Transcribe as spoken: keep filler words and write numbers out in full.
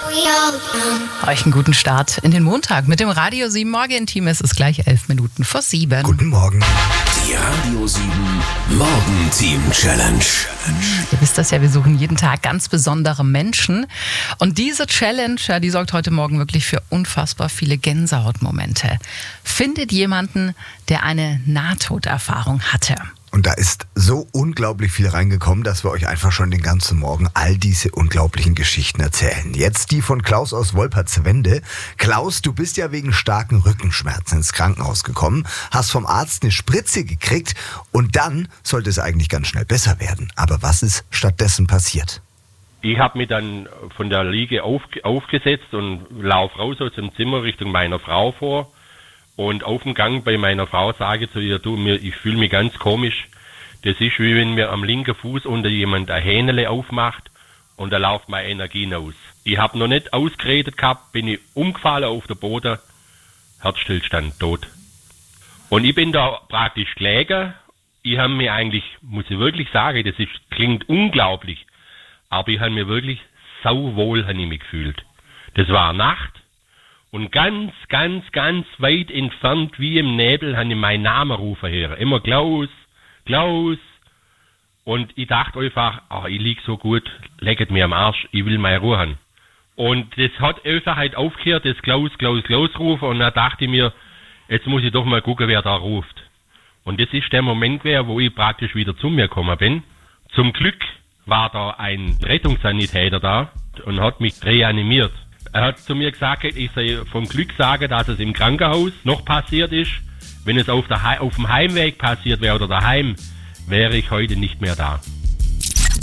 Euch einen guten Start in den Montag mit dem Radio sieben Morgen-Team. Es ist gleich elf Minuten vor sieben. Guten Morgen. Die Radio sieben Morgen-Team-Challenge. Ihr wisst das ja, wir suchen jeden Tag ganz besondere Menschen. Und diese Challenge, ja, die sorgt heute Morgen wirklich für unfassbar viele Gänsehautmomente. Findet jemanden, der eine Nahtoderfahrung hatte. Und da ist so unglaublich viel reingekommen, dass wir euch einfach schon den ganzen Morgen all diese unglaublichen Geschichten erzählen. Jetzt die von Klaus aus Wolpertswende. Klaus, du bist ja wegen starken Rückenschmerzen ins Krankenhaus gekommen, hast vom Arzt eine Spritze gekriegt und dann sollte es eigentlich ganz schnell besser werden. Aber was ist stattdessen passiert? Ich habe mich dann von der Liege auf, aufgesetzt und laufe raus aus dem Zimmer Richtung meiner Frau vor. Und auf dem Gang bei meiner Frau sage ich zu ihr, du, mir, ich fühle mich ganz komisch. Das ist, wie wenn mir am linken Fuß unter jemand ein Hähnele aufmacht und da läuft meine Energie aus. Ich habe noch nicht ausgeredet gehabt, bin ich umgefallen auf den Boden, Herzstillstand, tot. Und ich bin da praktisch gelegen. Ich habe mir eigentlich, muss ich wirklich sagen, das ist, klingt unglaublich, aber ich habe mir wirklich sauwohl habe ich mich gefühlt. Das war Nacht. Und ganz, ganz, ganz weit entfernt, wie im Nebel, habe ich meinen Namen rufen hören. Immer Klaus, Klaus. Und ich dachte einfach, ach, ich lieg so gut, lecket mir am Arsch, ich will meine Ruhe haben. Und das hat einfach halt aufgehört, das Klaus, Klaus, Klaus rufen. Und dann dachte ich mir, jetzt muss ich doch mal gucken, wer da ruft. Und das ist der Moment gewesen, wo ich praktisch wieder zu mir gekommen bin. Zum Glück war da ein Rettungssanitäter da und hat mich reanimiert. Er hat zu mir gesagt, ich soll vom Glück sagen, dass es im Krankenhaus noch passiert ist. Wenn es auf, der He- auf dem Heimweg passiert wäre oder daheim, wäre ich heute nicht mehr da.